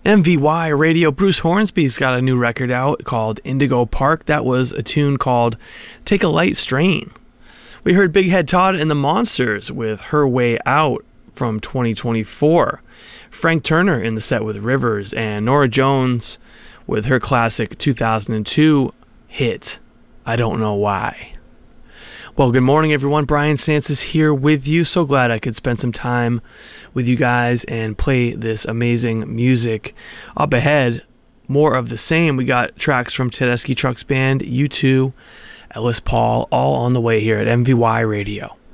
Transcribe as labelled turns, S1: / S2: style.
S1: MVY Radio. Bruce Hornsby's got a new record out called Indigo Park. That was a tune called Take a Light Strain. We heard Big Head Todd and the Monsters with Her Way Out from 2024. Frank Turner in the set with Rivers, and Norah Jones with her classic 2002 hit, I Don't Know Why. Well, good morning, everyone. Brian Stancis here with you. So glad I could spend some time with you guys and play this amazing music. Up ahead, more of the same. We got tracks from Tedeschi Trucks Band, U2, Ellis Paul, all on the way here at MVY Radio.